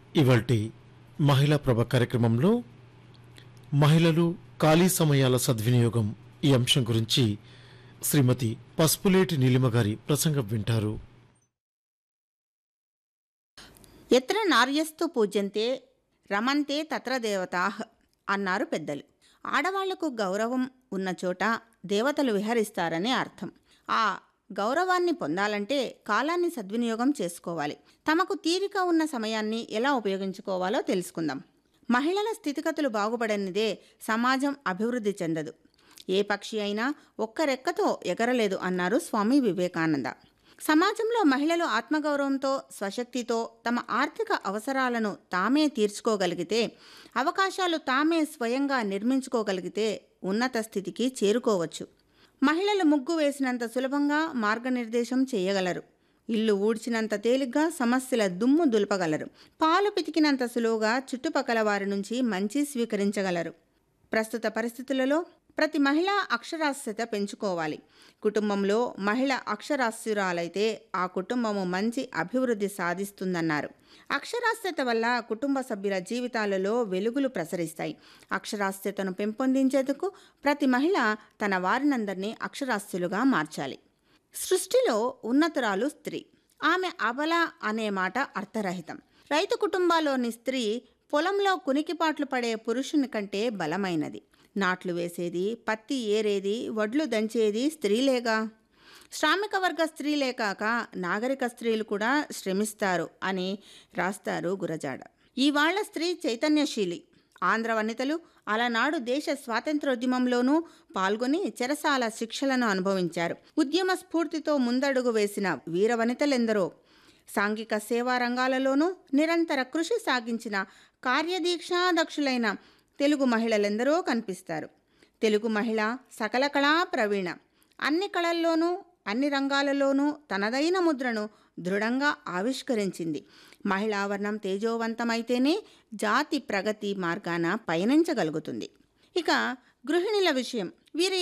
ఇవాల్టి మహిళా ప్రభ కార్యక్రమంలో మహిళలు ఖాళీ సమయాల సద్వినియోగం ఈ అంశం గురించి శ్రీమతి పసుపులేటి నీలిమ గారి ప్రసంగం వింటారు. ఎత్ర నార్యస్తు పూజ్యంతే రమంతే తత్ర దేవతాః అన్నారు పెద్దలు. ఆడవాళ్లకు గౌరవం ఉన్న చోట దేవతలు విహరిస్తారని అర్థం. ఆ గౌరవాన్ని పొందాలంటే కాలాన్ని సద్వినియోగం చేసుకోవాలి. తమకు తీరిక ఉన్న సమయాన్ని ఎలా ఉపయోగించుకోవాలో తెలుసుకుందాం. మహిళల స్థితిగతులు బాగుపడనిదే సమాజం అభివృద్ధి చెందదు. ఏ పక్షి అయినా ఒక్క రెక్కతో ఎగరలేదు అన్నారు స్వామి వివేకానంద. సమాజంలో మహిళలు ఆత్మగౌరవంతో, స్వశక్తితో తమ ఆర్థిక అవసరాలను తామే తీర్చుకోగలిగితే, అవకాశాలు తామే స్వయంగా నిర్మించుకోగలిగితే ఉన్నత స్థితికి చేరుకోవచ్చు. మహిళలు ముగ్గు వేసినంత సులభంగా మార్గనిర్దేశం చేయగలరు. ఇల్లు ఊడ్చినంత తేలిగ్గా సమస్యల దుమ్ము దులపగలరు. పాలు పితికినంత సులువుగా చుట్టుపక్కల వారి నుంచి మంచి స్వీకరించగలరు. ప్రస్తుత పరిస్థితులలో ప్రతి మహిళ అక్షరాస్యత పెంచుకోవాలి. కుటుంబంలో మహిళ అక్షరాస్యురాలైతే ఆ కుటుంబము మంచి అభివృద్ధి సాధిస్తుందన్నారు. అక్షరాస్యత వల్ల కుటుంబ సభ్యుల జీవితాలలో వెలుగులు ప్రసరిస్తాయి. అక్షరాస్యతను పెంపొందించేందుకు ప్రతి మహిళ తన వారినందరినీ అక్షరాస్యులుగా మార్చాలి. సృష్టిలో ఉన్నతురాలు స్త్రీ. ఆమె అబల అనే మాట అర్థరహితం. రైతు కుటుంబాల్లోని స్త్రీ పొలంలో కునికిపాట్లు పడే పురుషుని కంటే బలమైనది. నాట్లు వేసేది, పత్తి ఏరేది, వడ్లు దంచేది స్త్రీలేగా. శ్రామిక వర్గ స్త్రీలే కాక నాగరిక స్త్రీలు కూడా శ్రమిస్తారు అని రాస్తారు గురజాడ. ఇవాళ స్త్రీ చైతన్యశీలి. ఆంధ్ర వనితలు అలనాడు దేశ స్వాతంత్రోద్యమంలోనూ పాల్గొని చెరసాల శిక్షలను అనుభవించారు. ఉద్యమ స్ఫూర్తితో ముందడుగు వేసిన వీర వనితలెందరో. సాంఘిక సేవా రంగాలలోనూ నిరంతర కృషి సాగించిన కార్యదీక్షాదక్షులైన తెలుగు మహిళలెందరో కనిపిస్తారు. తెలుగు మహిళ సకల కళా ప్రవీణ. అన్ని కళల్లోనూ అన్ని రంగాలలోనూ తనదైన ముద్రను దృఢంగా ఆవిష్కరించింది. మహిళావర్ణం తేజోవంతమైతేనే జాతి ప్రగతి మార్గాన పయనించగలుగుతుంది. ఇక గృహిణుల విషయం. వీరి